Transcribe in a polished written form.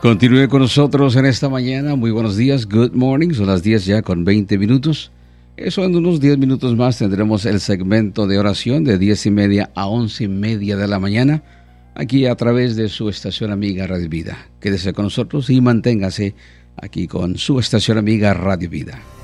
Continúe con nosotros en esta mañana. Muy buenos días, good morning. Son las 10 ya con 20 minutos. Eso en unos 10 minutos más tendremos el segmento de oración de 10:30 a 11:30 de la mañana, aquí a través de su estación amiga Radio Vida. Quédese con nosotros y manténgase aquí con su estación amiga Radio Vida.